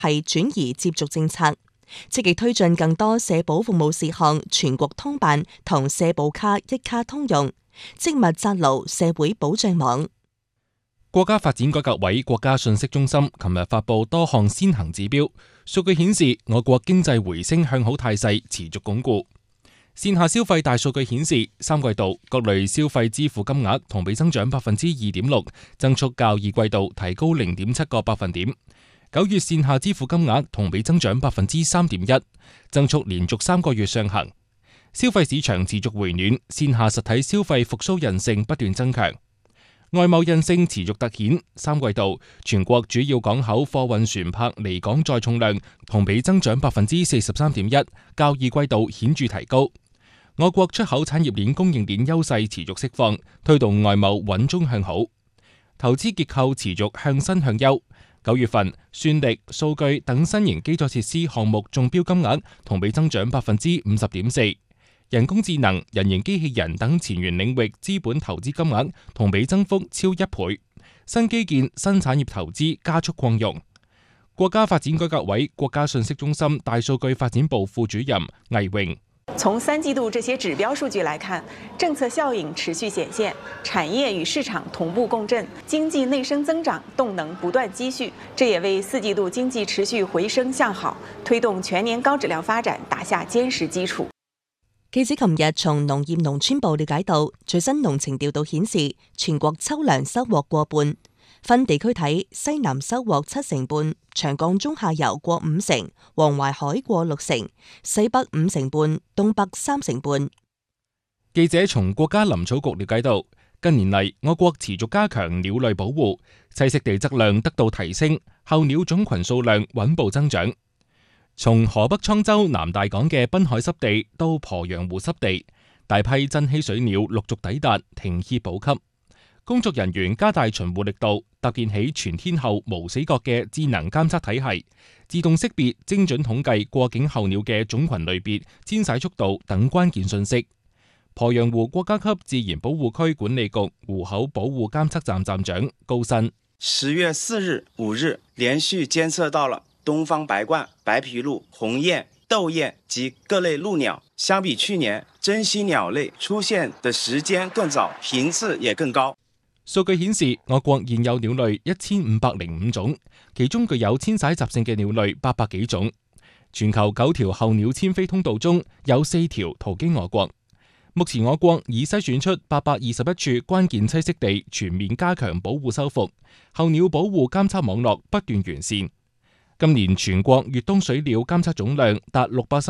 係轉移接續政策，積極推進更多社保服務事項全國通辦同社保卡一卡通用，積密紮牢社會保障網。 國家發展改革委國家信息中心琴日發布多項先行指標，數據顯示我國經濟回升向好態勢持續鞏固。線下消費大數據顯示，三季度各類消費支付金額同比增長2.6%，增速較二季度提高0.7個百分點。9月線下支付金額同比增長3.1%，增速連續3個月上行。消費市場持續回暖，線下實體消費復甦韌性不斷增強。外貿韌性持續凸顯，三季度全國主要港口貨運船舶離港載重量同比增長43.1%，較二季度顯著提高。我國出口產業鏈供應鏈優勢持續釋放，推動外貿穩中向好。投資結構持續向新向優。9月份，算力、數據等新型基礎設施項目中標金額同比增長50.4%。人工智能、人形機器人等前沿領域資本投資金額同比增幅超1倍，新基建、新產業投資加速擴容。國家發展改革委國家信息中心大數據發展部副主任魏榮： 從三季度這些指標數據來看，政策效應持續顯現，產業與市場同步共振，經濟內生增長動能不斷積蓄，這也為四季度經濟持續回升向好，推動全年高質量發展打下堅實基礎。 記者琴日從農業農村部了解到，最新農情調度顯示，全國秋糧收穫過半。分地區睇，西南收穫7成半，長江中下游過5成，黃淮海過6成，西北5成半，東北3成半。 記者從國家林草局了解到，近年嚟我國持續加強鳥類保護，棲息地質量得到提升，候鳥種群數量穩步增長。從河北滄州南大港嘅濱海濕地到鄱陽湖濕地，大批珍稀水鳥陸續抵達停歇補給。工作人員加大巡護力度，搭建起全天候無死角嘅智能監測體系，自動識別、精準統計過境候鳥嘅種群類別、遷徙速度等關鍵信息。鄱陽湖國家級自然保護區管理局湖口保護監測站站長高新 ：10月4日、5日連續監測到了東方白鸛、白皮鷺、鴻雁、竇雁及各類鷺鳥，相比去年，珍稀鳥類出現的時間更早，頻次也更高。 數據顯示，我國現有鳥類1505種，其中具有遷徙習性嘅鳥類800幾種。全球9條候鳥遷飛通道中有4條途經我國。目前我國已篩選出821處關鍵棲息地，全面加強保護修復，候鳥保護監測網絡不斷完善。今年全國越冬水鳥監測總量達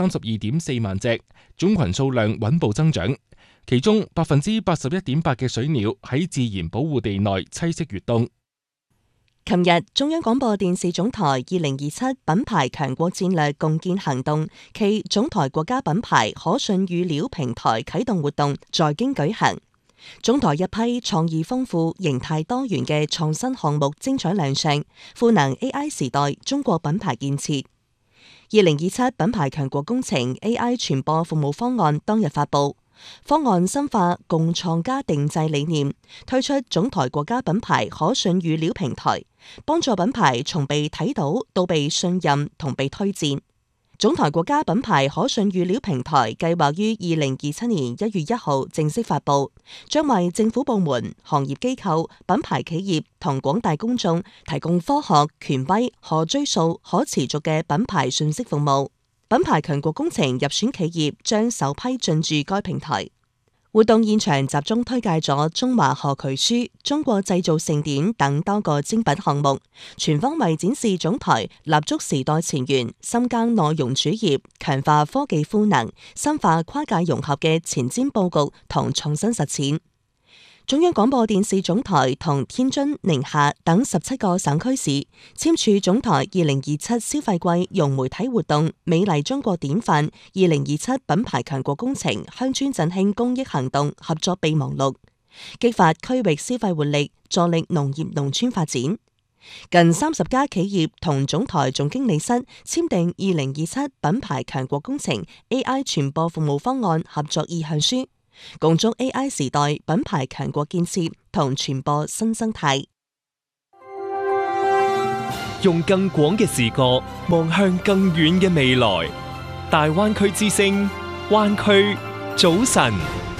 632.4萬隻，種群數量穩步增長。其中81.8%嘅水鳥喺自然保護地內棲息越冬。 琴日，中央廣播電視總台2027品牌強國戰略共建行動暨總台國家品牌可信語料平台啟動活動在京舉行。總台一批創意豐富、形態多元嘅創新項目精彩亮相，賦能 AI 時代中國品牌建設。2027品牌強國工程 AI 傳播服務方案當日發布。方案深化共創加定制理念，推出總台國家品牌可信語料平台，幫助品牌從被睇到到被信任同被推薦。總台國家品牌可信語料平台計劃於2027年1月1號正式發布，將為政府部門、行業機構、品牌企業同廣大公眾提供科學、權威、可追溯、可持續嘅品牌信息服務。品牌強國工程入選企業將首批進駐該平台。活動現場集中推介咗中華河渠書、中國製造盛典等多個精品項目，全方位展示總台立足時代前沿、深耕內容主業、強化科技賦能、深化跨界融合嘅前瞻佈局同創新實踐。中央廣播電視總台同天津、寧夏等17個省區市簽署總台2027消費季融媒體活動美麗中國典範2027品牌強國工程鄉村振興公益行動合作備忘錄，激發區域消費活力，助力農業農村發展。近30家企業同總台總經理室簽訂2027品牌強國工程 AI 傳播服務方案合作意向書，共築 AI 時代品牌強國建設同傳播新生態。 用更廣嘅視角望向更遠嘅未來。大灣區之聲，灣區早晨。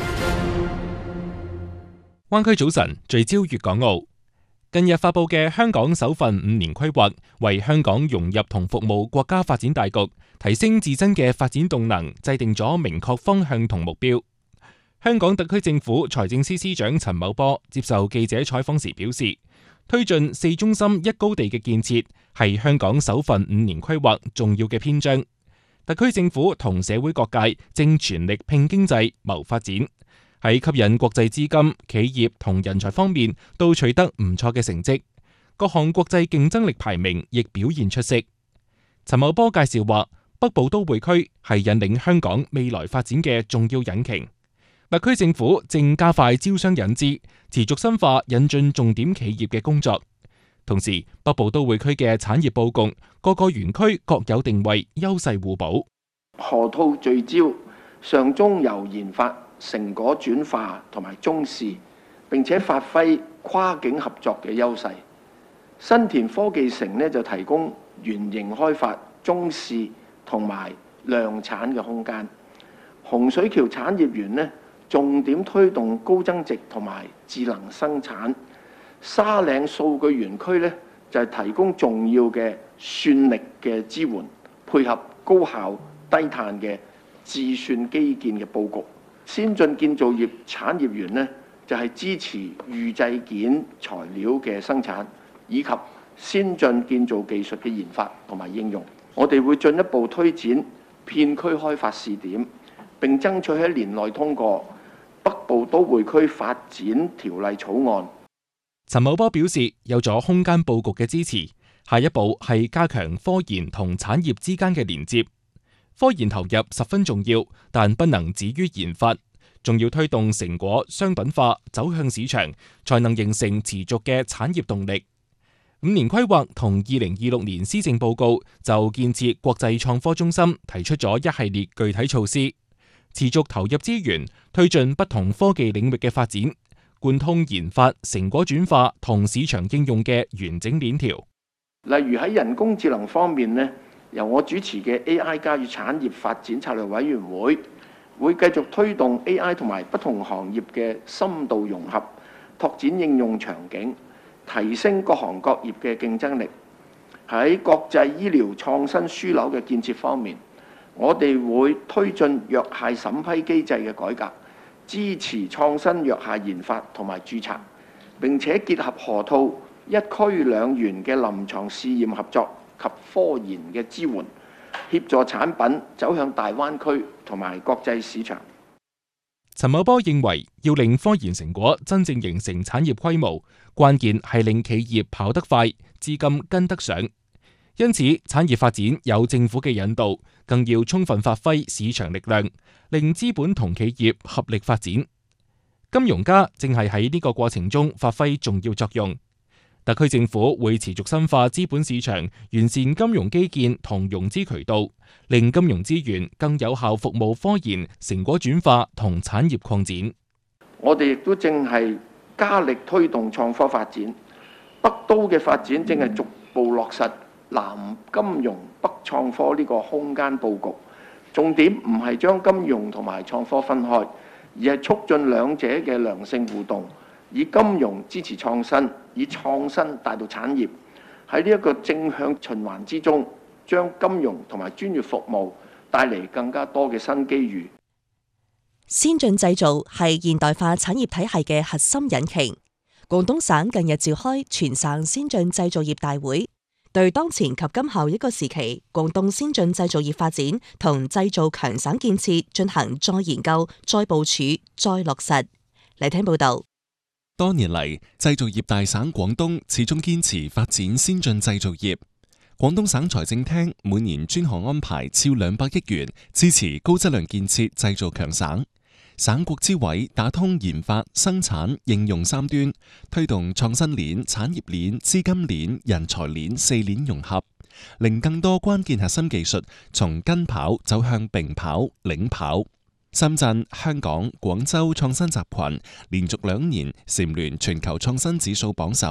灣區早晨聚焦粵港澳。近日發佈嘅香港首份5年規劃，為香港融入同服務國家發展大局，提升自身嘅發展動能，制定咗明確方向同目標。香港特區政府財政司司長陳茂波接受記者採訪時表示，推進4中心1高地嘅建設係香港首份5年規劃重要嘅篇章。特區政府同社會各界正全力拼經濟、謀發展，喺吸引國際資金、企業同人才方面都取得唔錯嘅成績，各項國際競爭力排名亦表現出色。陳茂波介紹話，北部都會區係引領香港未來發展嘅重要引擎。特區政府正加快招商引資，持續深化引進重點企業嘅工作。同時，北部都會區嘅產業佈局，各個園區各有定位，優勢互補。 河套聚焦，上中游研發成果轉化同埋中試，並且發揮跨境合作嘅優勢。新田科技城呢就提供原型開發、中試同埋量產嘅空間。洪水橋產業園呢，重點推動高增值同埋智能生產。沙嶺數據園區呢，就係提供重要嘅算力嘅支援，配合高效低碳嘅自算基建嘅佈局。先進建造業產業園呢，就係支持預製件材料嘅生產，以及先進建造技術嘅研發同埋應用。我哋會進一步推展片區開發試點，並爭取喺年內通過北部都會區發展條例草案。 陳茂波表示，有咗空間佈局嘅支持，下一步係加強科研同產業之間嘅連接。科研投入十分重要，但不能止於研發，仲要推動成果商品化，走向市場，才能形成持續嘅產業動力。5年規劃同2026年施政報告就建設國際創科中心提出咗一系列具體措施，持續投入資源，推進不同科技領域嘅發展，貫通研發、成果轉化同市場應用嘅完整鏈條。 例如喺人工智能方面呢，由我主持嘅 AI 加與產業發展策略委員會，會繼續推動 AI 同埋不同行業嘅深度融合，拓展應用場景，提升各行各業嘅競爭力。喺國際醫療創新樞紐嘅建設方面，我哋會推進藥械審批機制嘅改革，支持創新藥械研發同埋註冊，並且結合河套1區2園嘅臨床試驗合作及科研嘅支援，協助產品走向大灣區同埋國際市場。 陳茂波認為，要令科研成果真正形成產業規模，關鍵係令企業跑得快，資金跟得上。因此，產業發展有政府嘅引導，更要充分發揮市場力量，令資本同企業合力發展。金融家正係喺呢個過程中發揮重要作用。特區政府會持續深化資本市場，完善金融基建同融資渠道，令金融資源更有效服務科研、成果轉化同產業擴展。 我哋亦都正係加力推動創科發展，北都嘅發展正係逐步落實南金融北創科呢個空間佈局。重點唔係將金融同埋創科分開，而係促進兩者嘅良性互動，以金融支持創新，以創新帶到產業。喺呢一個正向循環之中，將金融同埋專業服務帶嚟更加多嘅新機遇。 先進製造係現代化產業體系嘅核心引擎。廣東省近日召開全省先進製造業大會，對當前及今後一個時期廣東先進製造業發展同製造強省建設進行再研究、再部署、再落實。嚟聽報道。 多年嚟，製造業大省廣東始終堅持發展先進製造業。廣東省財政廳每年專項安排超200億元支持高質量建設製造強省。省國資委打通研發、生產、應用三端，推動創新鏈、產業鏈、資金鏈、人才鏈4鏈融合，令更多關鍵核心技術從跟跑走向並跑、領跑。深圳、香港、廣州創新集群連續2年蟬聯全球創新指數榜首。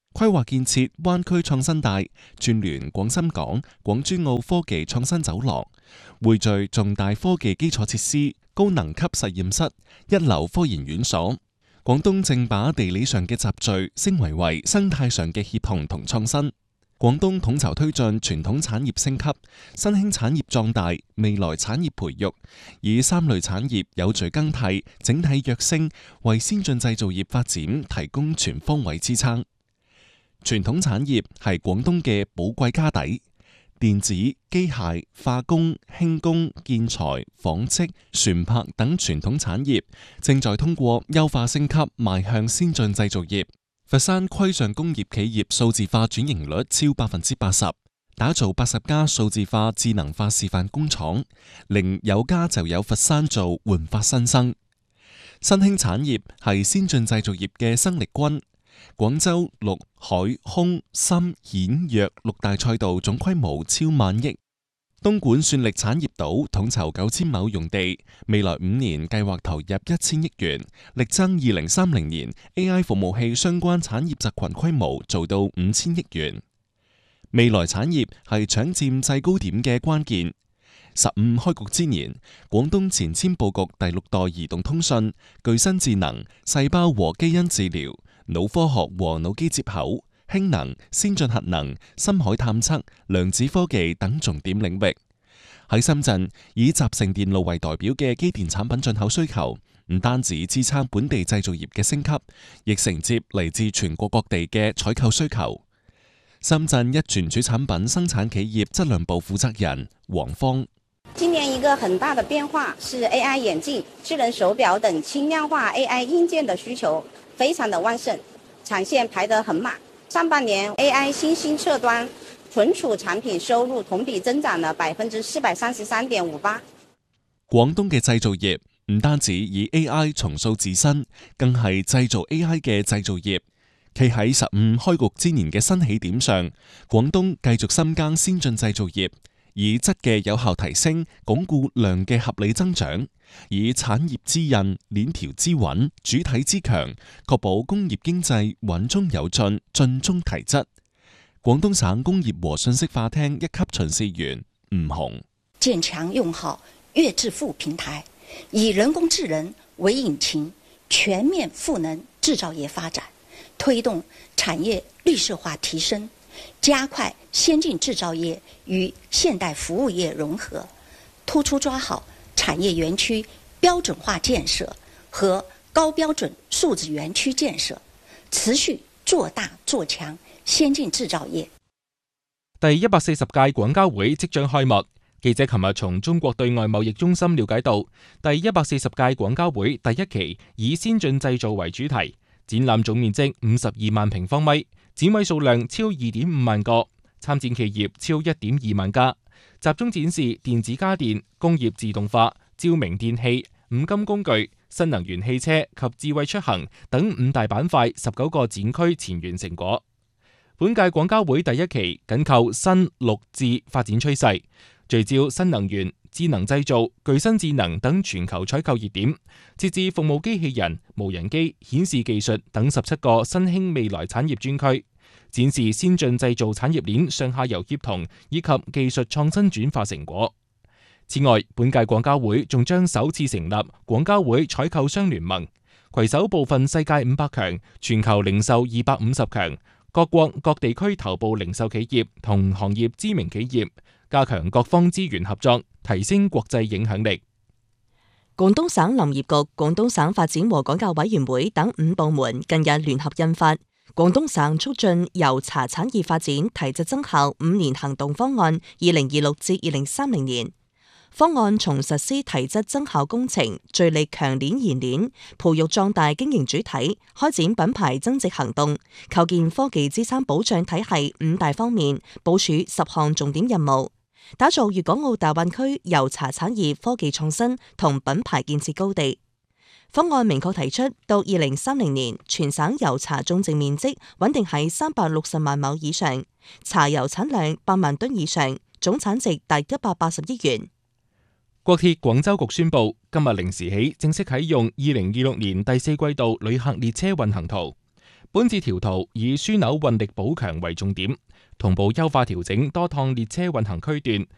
規劃建設灣區創新帶，串聯廣深港、廣珠澳科技創新走廊，匯聚重大科技基礎設施、高能級實驗室、一流科研院所。廣東正把地理上嘅集聚升維為生態上嘅協同同創新。廣東統籌推進傳統產業升級、新興產業壯大、未來產業培育，以三類產業有序更替、整體躍升，為先進製造業發展提供全方位支撐。傳統產業係廣東嘅寶貴家底，電子、機械、化工、輕工、建材、紡織、船舶等傳統產業正在通過優化升級邁向先進製造業。佛山規上工業企業數字化轉型率超80%，打造80家數字化智能化示範工廠，令有家就有佛山做煥發新生。新興產業係先進製造業嘅生力軍。廣州陸海空深顯藥六大賽道總規模超10000億。東莞算力產業島統籌9000畝用地，未來5年計劃投入1000億元，力爭2030年 AI 服務器相關產業集群規模做到5000億元。未來產業係搶佔制高點嘅關鍵。15開局之年，廣東前瞻佈局第6代移動通訊、具身智能、細胞和基因治療、腦科學和腦機接口、氫能、先進核能、深海探測、量子科技等重點領域。喺深圳，以集成電路為代表嘅機電產品進口需求，唔單止支撐本地製造業嘅升級，亦承接嚟自全國各地嘅採購需求。深圳一傳主產品生產企業質量部負責人黃芳： 今年一個很大的變化是 AI 眼鏡、智能手錶等輕量化 AI 硬件的需求非常的旺盛，產線排得很滿。上半年 AI 新興測端存儲產品收入同比增長了433.58%。 廣東嘅製造業唔單止以 AI 重塑自身，更係製造 AI 嘅製造業。企喺15開局之年嘅新起點上，廣東繼續深耕先進製造業，以質嘅有效提升，鞏固量嘅合理增長，以產業之韌、鏈條之穩、主體之強，確保工業經濟穩中有進，進中提質。廣東省工業和信息化廳一級巡視員吳紅： 建強用好粵智庫平台，以人工智能為引擎，全面賦能製造業發展，推動產業綠色化提升，加快先進製造業與現代服務業融合，突出抓好產業園區標準化建設和高標準數字園區建設，持續做大做強先進製造業。 第140屆廣交會即將開幕。記者琴日從中國對外貿易中心了解到，第140屆廣交會第1期以先進製造為主題，展覽總面積52萬平方米，展位數量超2.5萬個，參展企業超1.2萬家，集中展示電子家電、工業自動化、照明電器、五金工具、新能源汽車及智慧出行等5大板塊19個展區前沿成果。本屆廣交會第1期緊扣新綠智發展趨勢，聚焦新能源、智能製造、具身智能等全球採購熱點，設置服務機器人、無人機、顯示技術等17個新興未來產業專區，展示先進製造產業鏈上下游協同以及技術創新轉化成果。此外，本屆廣交會仲將首次成立廣交會採購商聯盟，攜手部分世界500強、全球零售250強、各國各地區頭部零售企業同行業知名企業，加強各方資源合作，提升國際影響力。 廣東省林業局、廣東省發展和改革委員會等5部門近日聯合印發《廣東省促進油茶產業發展提質增效5年行動方案（2026至2030年）。方案從實施提質增效工程、聚力強鏈冶煉、培育壯大經營主體、開展品牌增值行動、構建科技資產保障體系5大方面部署10項重點任務，打造粵港澳大灣區油茶產業科技創新同品牌建設高地。方案明確提出，到2030年，全省油茶種植面積穩定喺360萬畝以上，茶油產量8萬噸以上，總產值達180億元。 國鐵廣州局宣布，今日0時起正式啟用2026年第4季度旅客列車運行圖。 本次調圖以樞紐運力補強為重點，同步優化調整多趟列車運行區段，